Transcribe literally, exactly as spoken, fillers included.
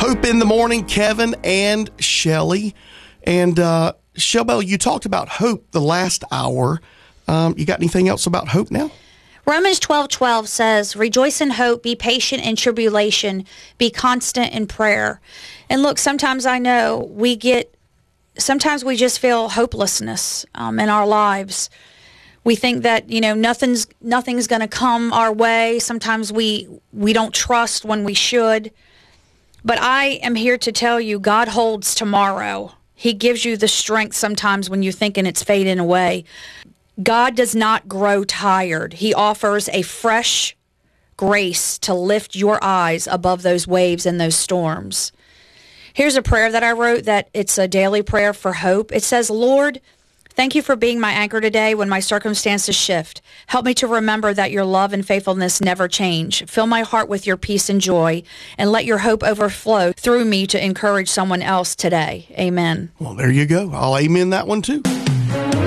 Hope in the Morning, Kevin and Shelley. And uh, Shelby, you talked about hope the last hour. Um, you got anything else about hope now? Romans twelve twelve says, rejoice in hope, be patient in tribulation, be constant in prayer. And look, sometimes I know we get, sometimes we just feel hopelessness um, in our lives. We think that, you know, nothing's nothing's going to come our way. Sometimes we we don't trust when we should. But I am here to tell you, God holds tomorrow. He gives you the strength sometimes when you're thinking it's fading away. God does not grow tired. He offers a fresh grace to lift your eyes above those waves and those storms. Here's a prayer that I wrote that it's a daily prayer for hope. It says, Lord, thank you for being my anchor today when my circumstances shift. Help me to remember that your love and faithfulness never change. Fill my heart with your peace and joy, and let your hope overflow through me to encourage someone else today. Amen. Well, there you go. I'll amen that one too.